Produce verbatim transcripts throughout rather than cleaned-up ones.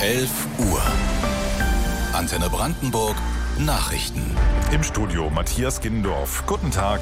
elf Uhr. Antenne Brandenburg Nachrichten. Im Studio Matthias Gindorf. Guten Tag.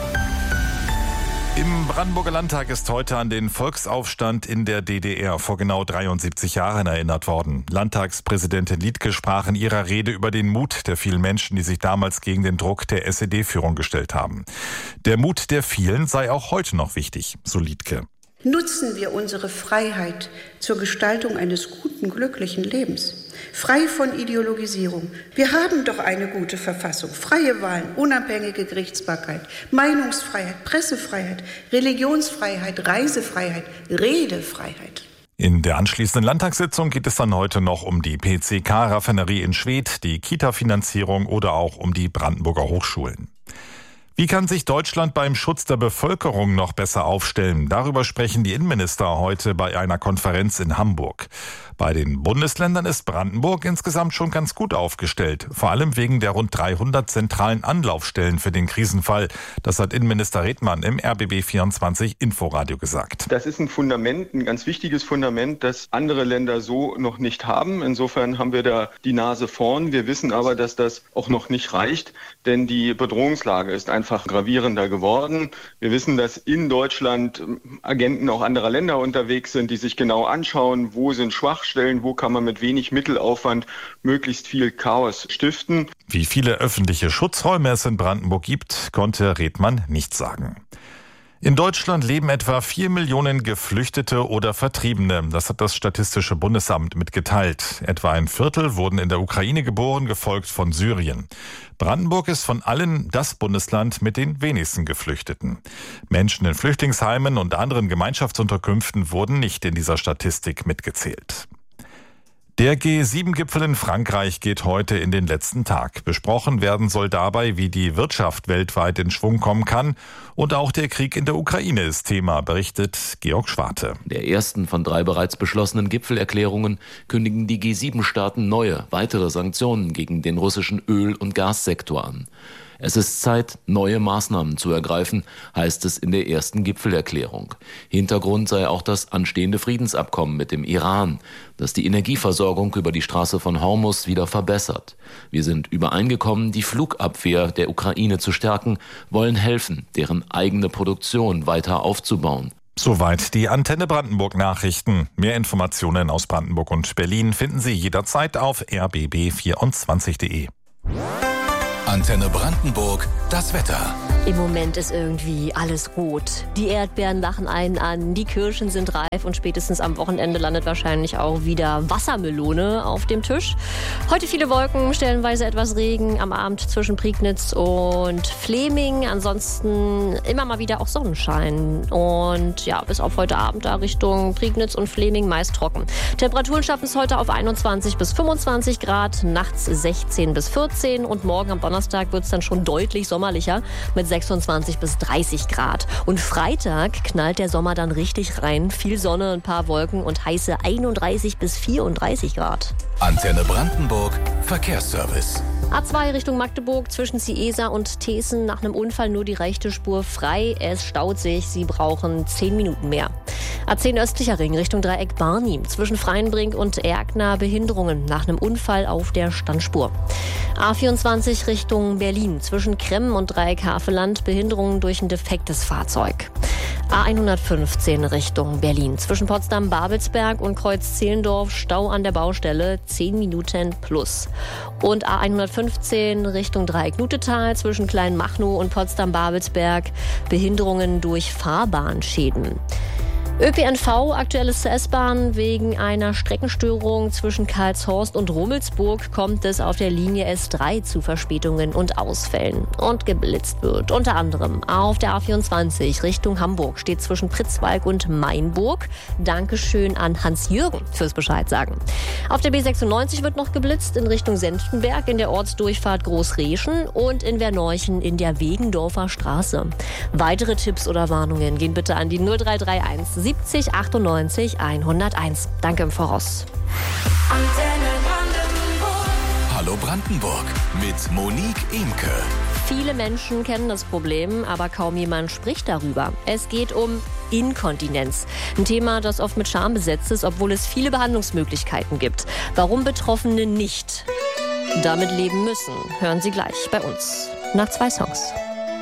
Im Brandenburger Landtag ist heute an den Volksaufstand in der D D R vor genau dreiundsiebzig Jahren erinnert worden. Landtagspräsidentin Liedtke sprach in ihrer Rede über den Mut der vielen Menschen, die sich damals gegen den Druck der S E D-Führung gestellt haben. Der Mut der vielen sei auch heute noch wichtig, so Liedtke. Nutzen wir unsere Freiheit zur Gestaltung eines guten, glücklichen Lebens. Frei von Ideologisierung. Wir haben doch eine gute Verfassung. Freie Wahlen, unabhängige Gerichtsbarkeit, Meinungsfreiheit, Pressefreiheit, Religionsfreiheit, Reisefreiheit, Redefreiheit. In der anschließenden Landtagssitzung geht es dann heute noch um die P C K-Raffinerie in Schwedt, die Kita-Finanzierung oder auch um die Brandenburger Hochschulen. Wie kann sich Deutschland beim Schutz der Bevölkerung noch besser aufstellen? Darüber sprechen die Innenminister heute bei einer Konferenz in Hamburg. Bei den Bundesländern ist Brandenburg insgesamt schon ganz gut aufgestellt. Vor allem wegen der rund dreihundert zentralen Anlaufstellen für den Krisenfall. Das hat Innenminister Redmann im R B B vierundzwanzig Inforadio gesagt. Das ist ein Fundament, ein ganz wichtiges Fundament, das andere Länder so noch nicht haben. Insofern haben wir da die Nase vorn. Wir wissen aber, dass das auch noch nicht reicht, denn die Bedrohungslage ist einfach gravierender geworden. Wir wissen, dass in Deutschland Agenten auch anderer Länder unterwegs sind, die sich genau anschauen, wo sind Schwachstellen, wo kann man mit wenig Mittelaufwand möglichst viel Chaos stiften. Wie viele öffentliche Schutzräume es in Brandenburg gibt, konnte Redmann nicht sagen. In Deutschland leben etwa vier Millionen Geflüchtete oder Vertriebene. Das hat das Statistische Bundesamt mitgeteilt. Etwa ein Viertel wurden in der Ukraine geboren, gefolgt von Syrien. Brandenburg ist von allen das Bundesland mit den wenigsten Geflüchteten. Menschen in Flüchtlingsheimen und anderen Gemeinschaftsunterkünften wurden nicht in dieser Statistik mitgezählt. Der G sieben Gipfel in Frankreich geht heute in den letzten Tag. Besprochen werden soll dabei, wie die Wirtschaft weltweit in Schwung kommen kann. Und auch der Krieg in der Ukraine ist Thema, berichtet Georg Schwarte. Der ersten von drei bereits beschlossenen Gipfelerklärungen kündigen die G sieben Staaten neue, weitere Sanktionen gegen den russischen Öl- und Gassektor an. Es ist Zeit, neue Maßnahmen zu ergreifen, heißt es in der ersten Gipfelerklärung. Hintergrund sei auch das anstehende Friedensabkommen mit dem Iran, das die Energieversorgung über die Straße von Hormuz wieder verbessert. Wir sind übereingekommen, die Flugabwehr der Ukraine zu stärken, wollen helfen, deren eigene Produktion weiter aufzubauen. Soweit die Antenne Brandenburg Nachrichten. Mehr Informationen aus Brandenburg und Berlin finden Sie jederzeit auf r b b vierundzwanzig punkt de. Antenne Brandenburg, das Wetter. Im Moment ist irgendwie alles rot. Die Erdbeeren lachen einen an, die Kirschen sind reif und spätestens am Wochenende landet wahrscheinlich auch wieder Wassermelone auf dem Tisch. Heute viele Wolken, stellenweise etwas Regen, am Abend zwischen Prignitz und Fleming. Ansonsten immer mal wieder auch Sonnenschein. Und ja, bis auf heute Abend da Richtung Prignitz und Fleming meist trocken. Temperaturen schaffen es heute auf einundzwanzig bis fünfundzwanzig Grad, nachts sechzehn bis vierzehn und morgen am Donnerstag wird es dann schon deutlich sommerlicher mit sechsundzwanzig bis dreißig Grad. Und Freitag knallt der Sommer dann richtig rein. Viel Sonne, ein paar Wolken und heiße einunddreißig bis vierunddreißig Grad. Antenne Brandenburg, Verkehrsservice. A zwei Richtung Magdeburg zwischen Ciesa und Teeßen nach einem Unfall nur die rechte Spur frei. Es staut sich, Sie brauchen zehn Minuten mehr. A zehn östlicher Ring Richtung Dreieck Barni zwischen Freienbrink und Erkner Behinderungen nach einem Unfall auf der Standspur. A vierundzwanzig Richtung Berlin zwischen Kremmen und Dreieck Haveland Behinderungen durch ein defektes Fahrzeug. A hundertfünfzehn Richtung Berlin zwischen Potsdam-Babelsberg und Kreuz-Zehlendorf Stau an der Baustelle zehn Minuten plus. Und A hundertfünfzehn Richtung Dreieck-Nutetal zwischen Kleinmachnow und Potsdam-Babelsberg Behinderungen durch Fahrbahnschäden. Ö P N V, aktuelles zur S-Bahn. Wegen einer Streckenstörung zwischen Karlshorst und Rummelsburg kommt es auf der Linie S drei zu Verspätungen und Ausfällen. Und geblitzt wird unter anderem auf der A vierundzwanzig Richtung Hamburg, steht zwischen Pritzwalk und Mainburg. Dankeschön an Hans-Jürgen fürs Bescheid sagen. Auf der B sechsundneunzig wird noch geblitzt in Richtung Senftenberg in der Ortsdurchfahrt Großreschen und in Werneuchen in der Wegendorfer Straße. Weitere Tipps oder Warnungen gehen bitte an die null drei drei eins siebzig achtundneunzig hunderteins. Danke im Voraus. Hallo Brandenburg mit Monique Imke. Viele Menschen kennen das Problem, aber kaum jemand spricht darüber. Es geht um Inkontinenz. Ein Thema, das oft mit Scham besetzt ist, obwohl es viele Behandlungsmöglichkeiten gibt. Warum Betroffene nicht damit leben müssen, hören Sie gleich bei uns nach zwei Songs.